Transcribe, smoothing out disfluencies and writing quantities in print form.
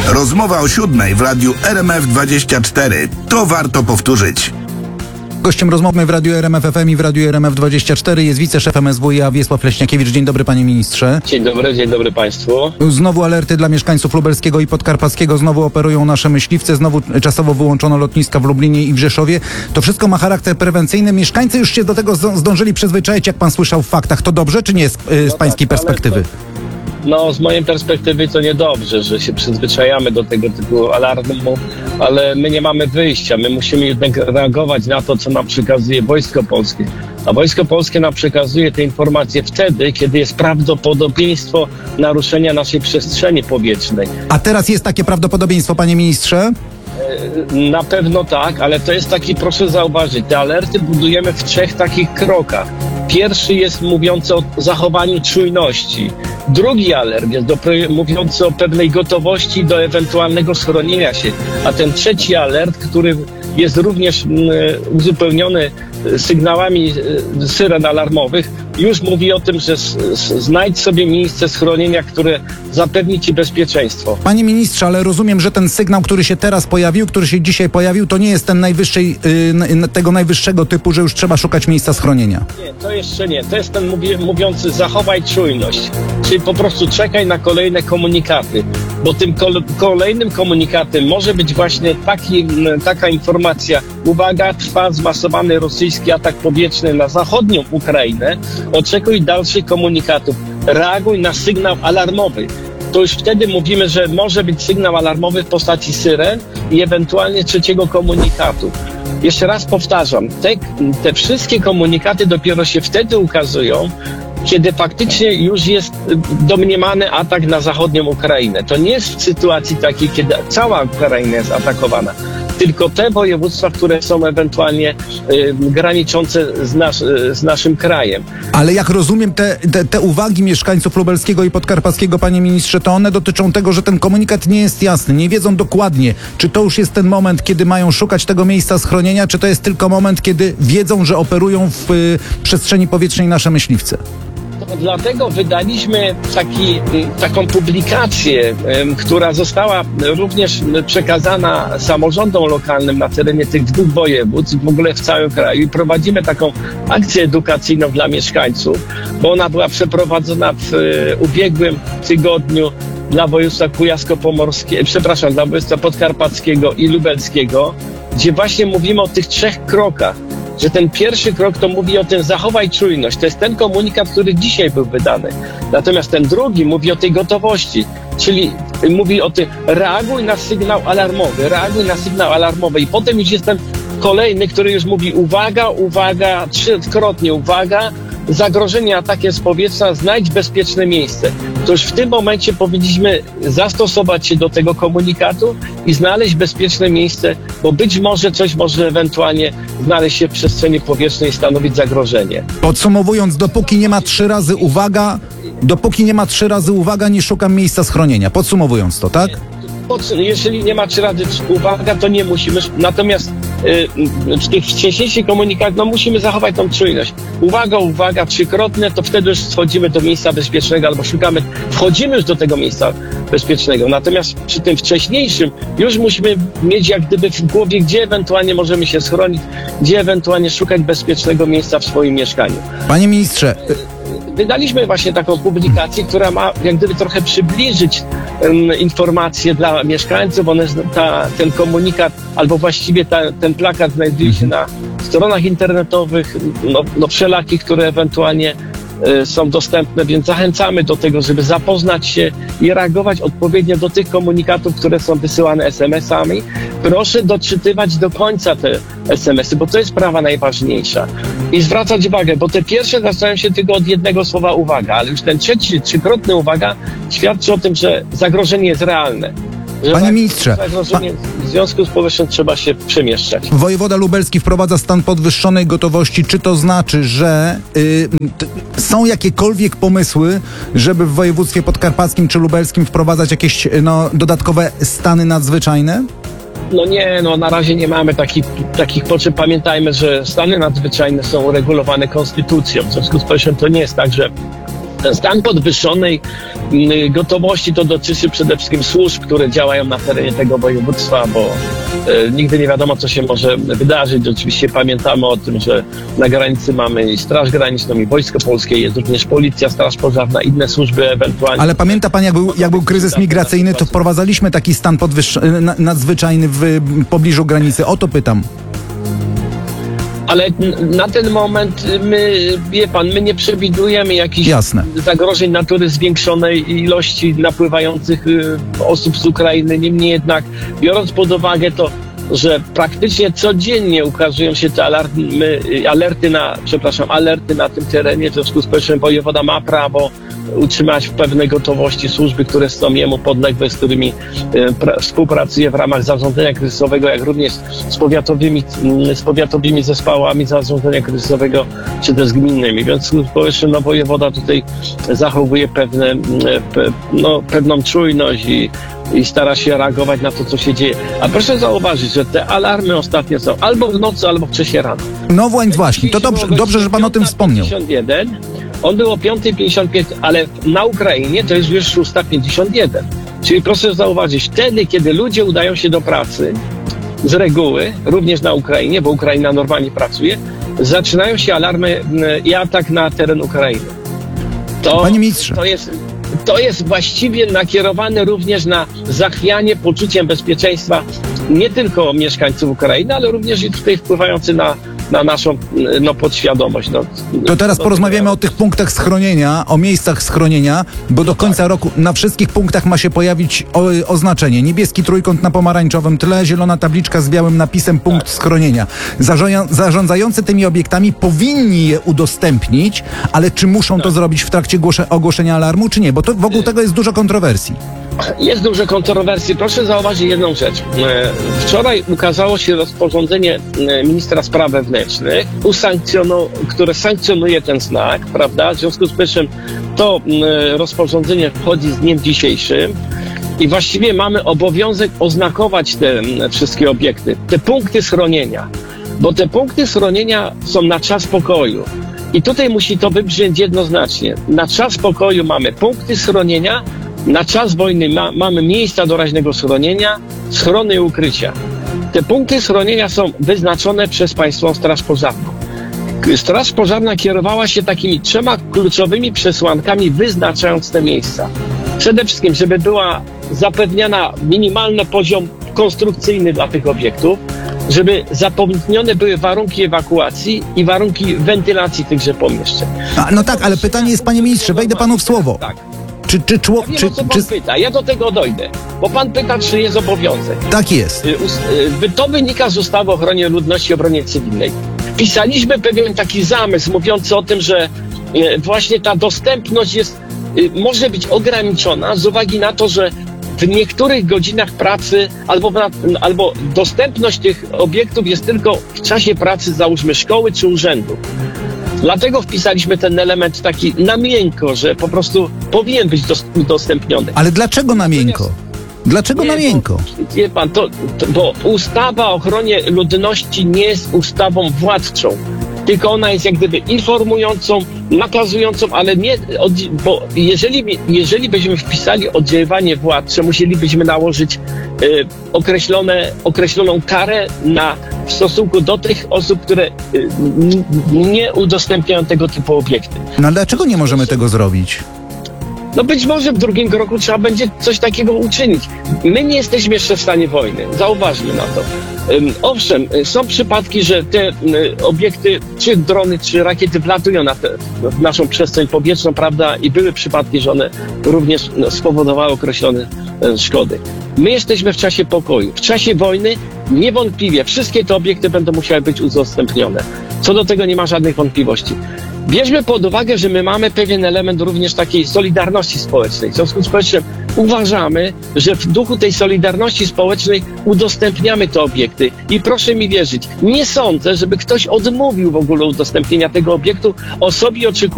Rozmowa o 7 w radiu RMF24. To warto powtórzyć. Gościem rozmowy w Radiu RMF FM i w Radiu RMF24 jest wiceszef MSWiA Wiesław Leśniakiewicz. Dzień dobry, panie ministrze. Dzień dobry państwu. Znowu alerty dla mieszkańców lubelskiego i podkarpackiego. Znowu operują nasze myśliwce. Znowu czasowo wyłączono lotniska w Lublinie i w Rzeszowie. To wszystko ma charakter prewencyjny. Mieszkańcy już się do tego zdążyli przyzwyczaić, jak pan słyszał w faktach. To dobrze, czy nie z pańskiej perspektywy? Z mojej perspektywy to niedobrze, że się przyzwyczajamy do tego typu alarmu, ale my nie mamy wyjścia. My musimy jednak reagować na to, co nam przekazuje Wojsko Polskie. A Wojsko Polskie nam przekazuje te informacje wtedy, kiedy jest prawdopodobieństwo naruszenia naszej przestrzeni powietrznej. A teraz jest takie prawdopodobieństwo, panie ministrze? Na pewno tak, ale to jest taki, proszę zauważyć, te alerty budujemy w 3 takich krokach. Pierwszy jest mówiący o zachowaniu czujności. Drugi alert jest mówiący o pewnej gotowości do ewentualnego schronienia się. A ten trzeci alert, który jest również uzupełniony sygnałami syren alarmowych, już mówi o tym, że znajdź sobie miejsce schronienia, które zapewni ci bezpieczeństwo. Panie ministrze, ale rozumiem, że ten sygnał, który się teraz pojawił, który się dzisiaj pojawił, to nie jest ten tego najwyższego typu, że już trzeba szukać miejsca schronienia. Nie, to jeszcze nie. To jest ten mówiący zachowaj czujność. Czyli po prostu czekaj na kolejne komunikaty. Bo tym kolejnym komunikatem może być właśnie taka informacja. Uwaga, trwa zmasowany rosyjski atak powietrzny na zachodnią Ukrainę. Oczekuj dalszych komunikatów. Reaguj na sygnał alarmowy. To już wtedy mówimy, że może być sygnał alarmowy w postaci syren i ewentualnie trzeciego komunikatu. Jeszcze raz powtarzam, te wszystkie komunikaty dopiero się wtedy ukazują, kiedy faktycznie już jest domniemany atak na zachodnią Ukrainę. To nie jest w sytuacji takiej, kiedy cała Ukraina jest atakowana, tylko te województwa, które są ewentualnie graniczące z naszym krajem. Ale jak rozumiem, te uwagi mieszkańców lubelskiego i podkarpackiego, panie ministrze, to one dotyczą tego, że ten komunikat nie jest jasny. Nie wiedzą dokładnie, czy to już jest ten moment, kiedy mają szukać tego miejsca schronienia, czy to jest tylko moment, kiedy wiedzą, że operują w przestrzeni powietrznej nasze myśliwce. Dlatego wydaliśmy taką publikację, która została również przekazana samorządom lokalnym na terenie tych 2 województw, w ogóle w całym kraju. I prowadzimy taką akcję edukacyjną dla mieszkańców, bo ona była przeprowadzona w ubiegłym tygodniu dla województwa dla województwa podkarpackiego i lubelskiego, gdzie właśnie mówimy o tych 3 krokach. Że ten pierwszy krok to mówi o tym zachowaj czujność. To jest ten komunikat, który dzisiaj był wydany. Natomiast ten drugi mówi o tej gotowości, czyli mówi o tym reaguj na sygnał alarmowy. I potem już jest ten kolejny, który już mówi uwaga, 3-krotnie uwaga, zagrożenie atakiem z powietrza, znajdź bezpieczne miejsce. To już w tym momencie powinniśmy zastosować się do tego komunikatu i znaleźć bezpieczne miejsce, bo być może coś może ewentualnie znaleźć się w przestrzeni powietrznej i stanowić zagrożenie. Podsumowując, dopóki nie ma 3 razy uwaga, nie szukam miejsca schronienia. Podsumowując to, tak? Jeżeli nie ma 3 razy uwaga, to nie musimy. Natomiast w tych wcześniejszych komunikatach musimy zachować tą czujność. Uwaga, 3-krotne, to wtedy już wchodzimy do miejsca bezpiecznego albo wchodzimy już do tego miejsca bezpiecznego. Natomiast przy tym wcześniejszym już musimy mieć jak gdyby w głowie, gdzie ewentualnie możemy się schronić, gdzie ewentualnie szukać bezpiecznego miejsca w swoim mieszkaniu. Panie ministrze, wydaliśmy właśnie taką publikację, która ma jak gdyby trochę przybliżyć informacje dla mieszkańców. Ten komunikat, albo właściwie ten plakat znajduje się na stronach internetowych, wszelakich, które ewentualnie są dostępne, więc zachęcamy do tego, żeby zapoznać się i reagować odpowiednio do tych komunikatów, które są wysyłane SMS-ami. Proszę doczytywać do końca te SMS-y, bo to jest sprawa najważniejsza. I zwracać uwagę, bo te pierwsze zaczynają się tylko od jednego słowa uwaga, ale już ten 3-krotny uwaga świadczy o tym, że zagrożenie jest realne. Panie ministrze, w związku z powyższym trzeba się przemieszczać. Wojewoda lubelski wprowadza stan podwyższonej gotowości. Czy to znaczy, że są jakiekolwiek pomysły, żeby w województwie podkarpackim czy lubelskim wprowadzać jakieś dodatkowe stany nadzwyczajne? Na razie nie mamy takich potrzeb. Pamiętajmy, że stany nadzwyczajne są uregulowane konstytucją. W związku z powyższym to nie jest tak, że Ten stan podwyższonej gotowości to dotyczy przede wszystkim służb, które działają na terenie tego województwa, bo nigdy nie wiadomo, co się może wydarzyć. Oczywiście pamiętamy o tym, że na granicy mamy i Straż Graniczną, i Wojsko Polskie, jest również Policja, Straż Pożarna, inne służby ewentualnie. Ale pamięta pan, jak był kryzys migracyjny, to wprowadzaliśmy taki stan nadzwyczajny w pobliżu granicy. O to pytam. Ale na ten moment wie pan, my nie przewidujemy jakichś zagrożeń natury zwiększonej ilości napływających osób z Ukrainy. Niemniej jednak, biorąc pod uwagę to, że praktycznie codziennie ukazują się te alerty na tym terenie, w związku z powyższym wojewoda ma prawo utrzymać w pewnej gotowości służby, które są jemu podległe, z którymi współpracuje w ramach zarządzania kryzysowego, jak również z powiatowymi zespołami zarządzania kryzysowego, czy też gminnymi. Więc w związku z powyższym wojewoda tutaj zachowuje pewną czujność i stara się reagować na to, co się dzieje. A proszę zauważyć, że te alarmy ostatnio są albo w nocy, albo wcześniej rano. No właśnie, to dobrze, że pan o tym wspomniał. 51, on był o 5:55, ale na Ukrainie to jest już 6:51. Czyli proszę zauważyć, wtedy, kiedy ludzie udają się do pracy, z reguły, również na Ukrainie, bo Ukraina normalnie pracuje, zaczynają się alarmy i atak na teren Ukrainy. Panie ministrze. To jest właściwie nakierowane również na zachwianie poczuciem bezpieczeństwa nie tylko mieszkańców Ukrainy, ale również i tutaj wpływający na naszą podświadomość. To teraz porozmawiamy o tych punktach schronienia, o miejscach schronienia, bo do końca roku na wszystkich punktach ma się pojawić oznaczenie. Niebieski trójkąt na pomarańczowym tle, zielona tabliczka z białym napisem punkt schronienia. Zarządzający tymi obiektami powinni je udostępnić, ale czy muszą to zrobić w trakcie ogłoszenia alarmu, czy nie? Bo wokół tego jest dużo kontrowersji. Jest dużo kontrowersji. Proszę zauważyć jedną rzecz. Wczoraj ukazało się rozporządzenie ministra spraw wewnętrznych, które sankcjonuje ten znak, prawda? W związku z czym to rozporządzenie wchodzi z dniem dzisiejszym i właściwie mamy obowiązek oznakować te wszystkie obiekty, te punkty schronienia, bo te punkty schronienia są na czas pokoju. I tutaj musi to wybrzmieć jednoznacznie. Na czas pokoju mamy punkty schronienia, na czas wojny mamy miejsca doraźnego schronienia, schrony i ukrycia. Te punkty schronienia są wyznaczone przez Państwową Straż Pożarną. Straż Pożarna kierowała się takimi 3 kluczowymi przesłankami, wyznaczając te miejsca. Przede wszystkim, żeby była zapewniona minimalny poziom konstrukcyjny dla tych obiektów, żeby zapewnione były warunki ewakuacji i warunki wentylacji tychże pomieszczeń. No tak, ale pytanie jest, panie ministrze, wejdę panu w słowo. Tak. Czy pyta, ja do tego dojdę, bo pan pyta, czy jest obowiązek. Tak jest. To wynika z ustawy o ochronie ludności i obronie cywilnej. Wpisaliśmy pewien taki zamysł mówiący o tym, że właśnie ta dostępność może być ograniczona z uwagi na to, że w niektórych godzinach pracy albo dostępność tych obiektów jest tylko w czasie pracy, załóżmy, szkoły czy urzędu. Dlatego wpisaliśmy ten element taki na miękko, że po prostu powinien być udostępniony. Ale dlaczego na miękko? Dlaczego na miękko? Wie pan, bo ustawa o ochronie ludności nie jest ustawą władczą, tylko ona jest jak gdyby informującą, nakazującą, ale nie, bo jeżeli byśmy wpisali oddziaływanie władcze, musielibyśmy nałożyć określoną karę w stosunku do tych osób, które nie udostępniają tego typu obiekty. No ale dlaczego nie możemy tego zrobić? No być może w drugim roku trzeba będzie coś takiego uczynić. My nie jesteśmy jeszcze w stanie wojny. Zauważmy na to. Owszem, są przypadki, że te obiekty, czy drony, czy rakiety wlatują w naszą przestrzeń powietrzną, prawda? I były przypadki, że one również spowodowały określone szkody. My jesteśmy w czasie pokoju. W czasie wojny niewątpliwie wszystkie te obiekty będą musiały być udostępnione. Co do tego nie ma żadnych wątpliwości. Bierzmy pod uwagę, że my mamy pewien element również takiej solidarności społecznej. W związku z czym uważamy, że w duchu tej solidarności społecznej udostępniamy te obiekty. I proszę mi wierzyć, nie sądzę, żeby ktoś odmówił w ogóle udostępnienia tego obiektu osobie oczekującej